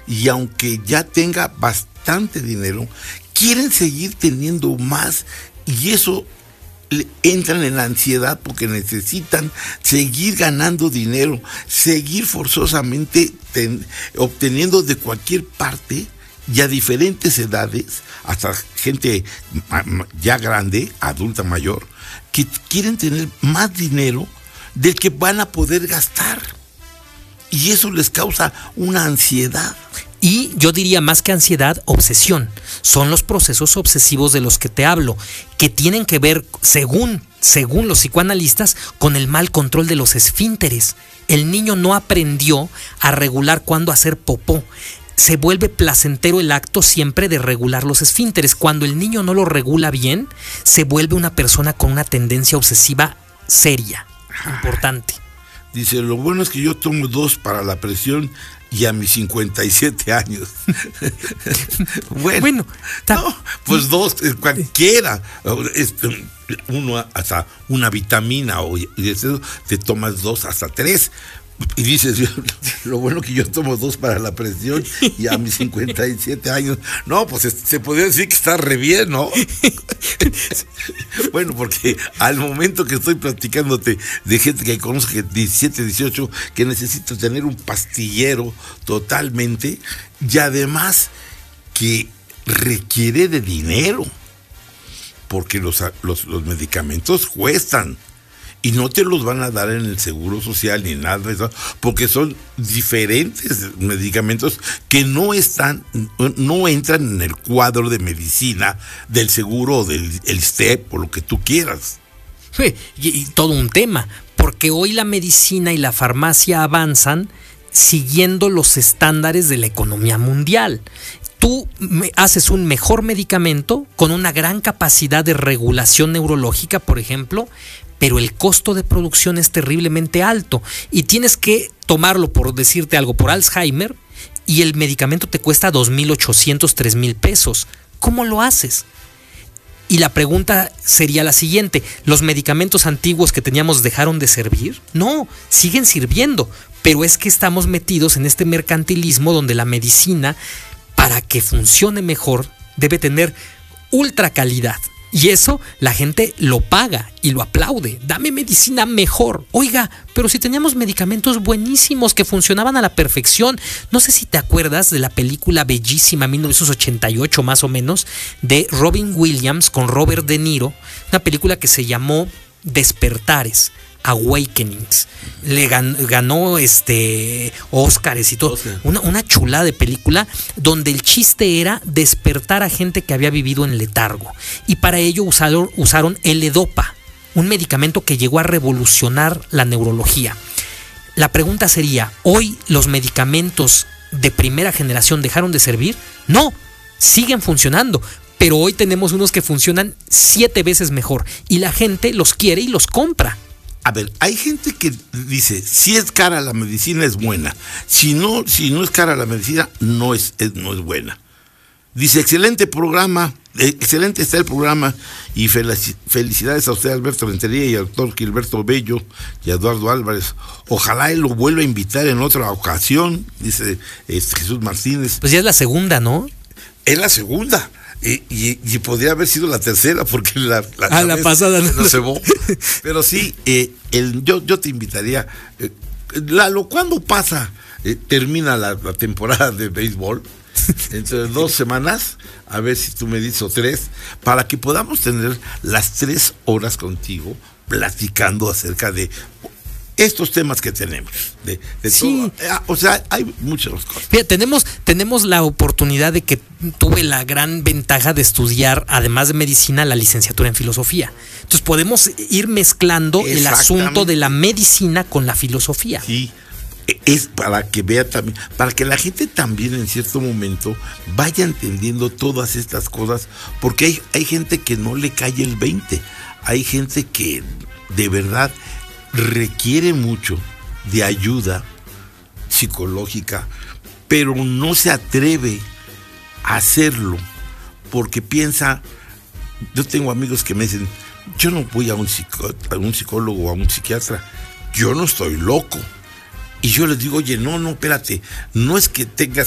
y aunque ya tenga bastante dinero, quieren seguir teniendo más, y eso entran en la ansiedad porque necesitan seguir ganando dinero, seguir forzosamente obteniendo de cualquier parte y a diferentes edades, hasta gente ya grande, adulta mayor, que quieren tener más dinero del que van a poder gastar. Y eso les causa una ansiedad. Y yo diría más que ansiedad, obsesión. Son los procesos obsesivos de los que te hablo, que tienen que ver, según los psicoanalistas, con el mal control de los esfínteres. El niño no aprendió a regular cuándo hacer popó. Se vuelve placentero el acto siempre de regular los esfínteres. Cuando el niño no lo regula bien, se vuelve una persona con una tendencia obsesiva seria, importante. Dice, lo bueno es que yo tomo 2 para la presión y a mis 57 años. Bueno, no, pues 2, cualquiera. Uno hasta una vitamina, o te tomas 2 hasta 3. Y dices, lo bueno que yo tomo 2 para la presión y a mis 57 años. No, pues se podría decir que está re bien, ¿no? Bueno, porque al momento que estoy platicándote de gente que conozco, que 17, 18, que necesita tener un pastillero totalmente, y además que requiere de dinero, porque los medicamentos cuestan. Y no te los van a dar en el Seguro Social ni nada de eso, porque son diferentes medicamentos que no entran en el cuadro de medicina del seguro o del ISSSTE, o lo que tú quieras. Y todo un tema, porque hoy la medicina y la farmacia avanzan siguiendo los estándares de la economía mundial. Tú haces un mejor medicamento con una gran capacidad de regulación neurológica, por ejemplo, pero el costo de producción es terriblemente alto y tienes que tomarlo, por decirte algo, por Alzheimer, y el medicamento te cuesta 2,800, 3,000 pesos. ¿Cómo lo haces? Y la pregunta sería la siguiente: ¿los medicamentos antiguos que teníamos dejaron de servir? No, siguen sirviendo, pero es que estamos metidos en este mercantilismo donde la medicina, para que funcione mejor, debe tener ultra calidad. Y eso la gente lo paga y lo aplaude. Dame medicina mejor. Oiga, pero si teníamos medicamentos buenísimos que funcionaban a la perfección. No sé si te acuerdas de la película bellísima, 1988 más o menos, de Robin Williams con Robert De Niro. Una película que se llamó Despertares, Awakenings. Le ganó Óscares y todo. Una chulada de película donde el chiste era despertar a gente que había vivido en letargo. Y para ello usaron L-Dopa, un medicamento que llegó a revolucionar la neurología. La pregunta sería, ¿hoy los medicamentos de primera generación dejaron de servir? No, siguen funcionando. Pero hoy tenemos unos que funcionan 7 veces mejor y la gente los quiere y los compra. A ver, hay gente que dice, si es cara la medicina es buena, si no es cara la medicina no es buena. Dice, excelente programa, excelente está el programa y felicidades a usted, Alberto Rentería, y al doctor Gilberto Bello y a Eduardo Álvarez. Ojalá él lo vuelva a invitar en otra ocasión, dice Jesús Martínez. Pues ya es la segunda, ¿no? Es la segunda. Y podría haber sido la tercera, porque la pasada no se va. Pero sí, yo te invitaría. Lalo, ¿cuándo termina la temporada de béisbol? Entre 2 semanas, a ver si tú me dices, o 3, para que podamos tener las 3 horas contigo platicando acerca de estos temas que tenemos, de sí. Todo. O sea, hay muchas cosas. Mira, tenemos la oportunidad de que tuve la gran ventaja de estudiar, además de medicina, la licenciatura en filosofía. Entonces podemos ir mezclando el asunto de la medicina con la filosofía. Sí, es para que vea también, para que la gente también en cierto momento vaya entendiendo todas estas cosas, porque hay gente que no le cae el 20, hay gente que de verdad requiere mucho de ayuda psicológica, pero no se atreve a hacerlo porque piensa. Yo tengo amigos que me dicen, yo no voy a un psicólogo o a un psiquiatra, yo no estoy loco. Y yo les digo, oye, no, espérate, no es que tengas